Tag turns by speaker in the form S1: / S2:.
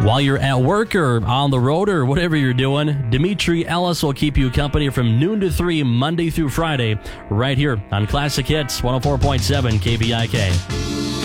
S1: While you're at work or on the road or whatever you're doing, Dimitri Ellis will keep you company from noon to 3 Monday through Friday right here on Classic Hits 104.7 KBIK.